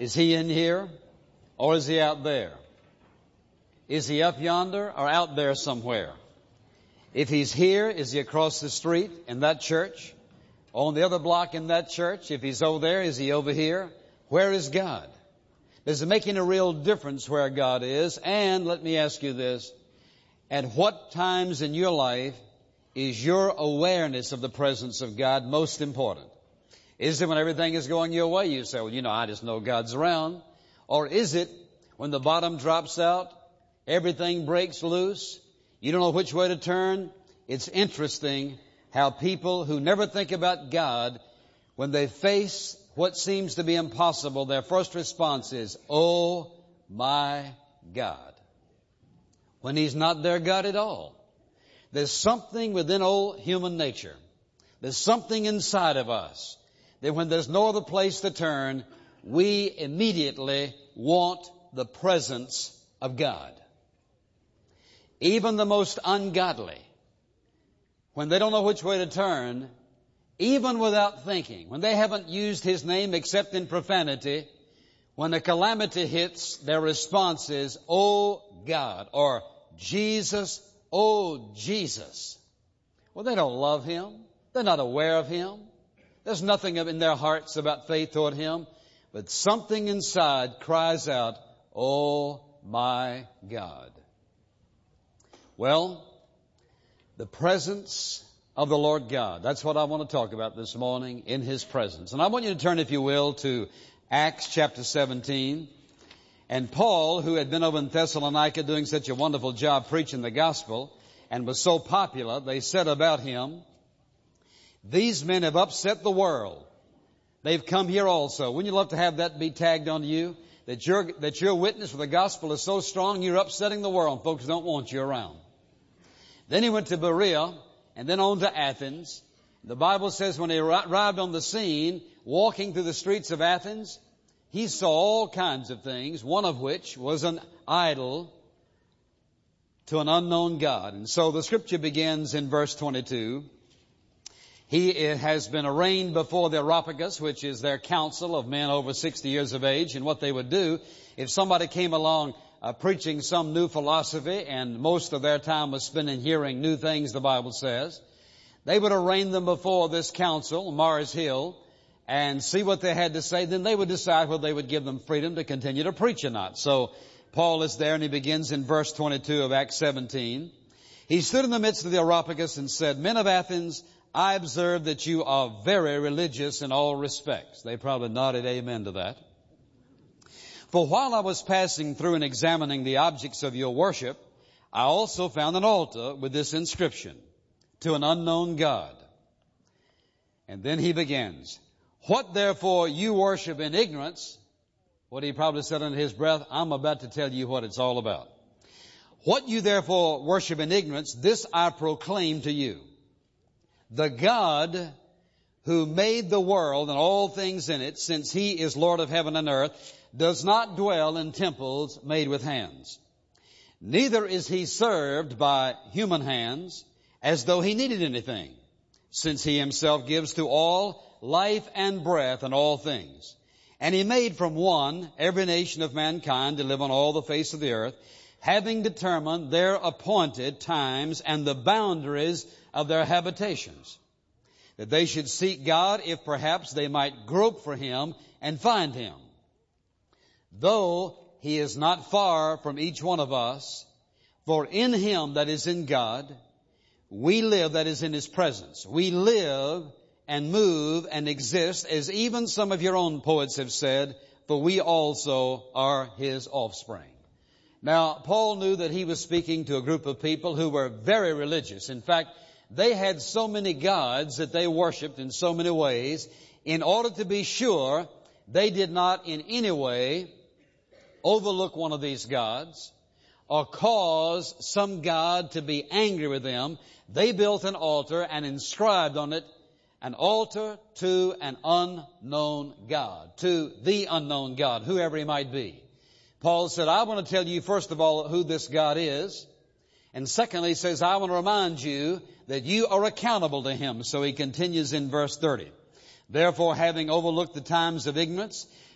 Is he in here or is he out there? Is he up yonder or out there somewhere? If he's here, is he across the street in that church? On the other block in that church? If he's over there, is he over here? Where is God? Does it make any real difference where God is? And let me ask you this. At what times in your life is your awareness of the presence of God most important? Is it when everything is going your way? You say, well, I just know God's around. Or is it when the bottom drops out, everything breaks loose, you don't know which way to turn? It's interesting how people who never think about God, when they face what seems to be impossible, their first response is, oh my God. When He's not their God at all. There's something within old human nature. There's something inside of us that when there's no other place to turn, we immediately want the presence of God. Even the most ungodly, when they don't know which way to turn, even without thinking, when they haven't used His name except in profanity, when a calamity hits, their response is, oh God, or Jesus, oh Jesus. Well, they don't love Him. They're not aware of Him. There's nothing in their hearts about faith toward Him. But something inside cries out, oh my God. Well, the presence of the Lord God. That's what I want to talk about this morning, in His presence. And I want you to turn, if you will, to Acts chapter 17. And Paul, who had been over in Thessalonica doing such a wonderful job preaching the gospel and was so popular, they said about him, these men have upset the world. They've come here also. Wouldn't you love to have that be tagged on you? That your witness for the gospel is so strong, you're upsetting the world. Folks don't want you around. Then he went to Berea and then on to Athens. The Bible says when he arrived on the scene, walking through the streets of Athens, he saw all kinds of things, one of which was an idol to an unknown God. And so the scripture begins in verse 22. He has been arraigned before the Areopagus, which is their council of men over 60 years of age. And what they would do, if somebody came along preaching some new philosophy, and most of their time was spent in hearing new things, the Bible says, they would arraign them before this council, Mars Hill, and see what they had to say. Then they would decide whether they would give them freedom to continue to preach or not. So Paul is there, and he begins in verse 22 of Acts 17. He stood in the midst of the Areopagus and said, men of Athens, I observe that you are very religious in all respects. They probably nodded amen to that. For while I was passing through and examining the objects of your worship, I also found an altar with this inscription, to an unknown God. And then he begins, what therefore you worship in ignorance, what he probably said under his breath, I'm about to tell you what it's all about. What you therefore worship in ignorance, this I proclaim to you. The God who made the world and all things in it, since He is Lord of heaven and earth, does not dwell in temples made with hands. Neither is He served by human hands as though He needed anything, since He Himself gives to all life and breath and all things. And He made from one every nation of mankind to live on all the face of the earth, having determined their appointed times and the boundaries of their habitations, that they should seek God if perhaps they might grope for Him and find Him. Though He is not far from each one of us, for in Him that is in God, we live, that is in His presence. We live and move and exist, as even some of your own poets have said, for we also are His offspring. Now, Paul knew that he was speaking to a group of people who were very religious. In fact, they had so many gods that they worshiped in so many ways. In order to be sure they did not in any way overlook one of these gods or cause some god to be angry with them, they built an altar and inscribed on it, an altar to an unknown God, to the unknown God, whoever He might be. Paul said, I want to tell you, first of all, who this God is. And secondly, he says, I want to remind you that you are accountable to Him. So he continues in verse 30. Therefore, having overlooked the times of ignorance,